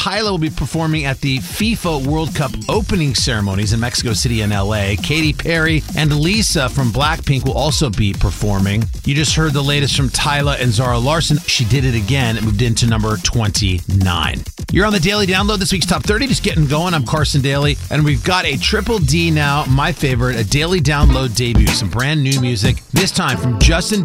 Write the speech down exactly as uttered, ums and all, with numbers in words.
Tyla will be performing at the FIFA World Cup opening ceremonies in Mexico City and L A. Katy Perry and Lisa from Blackpink will also be performing. You just heard the latest from Tyla and Zara Larsson. She did it again. It moved into number twenty-nine. You're on the Daily Download, this week's Top thirty. Just getting going. I'm Carson Daly, and we've got a Triple D now, my favorite, a Daily Download debut. Some brand new music, this time from Justin